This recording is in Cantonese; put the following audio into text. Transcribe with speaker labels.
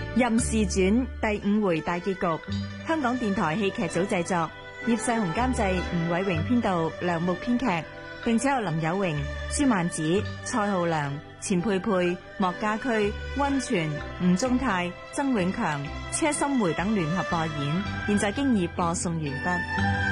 Speaker 1: 任氏傳第5回大結局，香港電台戲劇組製作，葉世雄監製，吳偉榮編導，梁木編劇，並且有林有榮、朱曼子、蔡浩良、錢佩佩、莫家駒、溫泉、吳宗泰、曾永強、車心梅等聯合播演，現在經已播送完畢。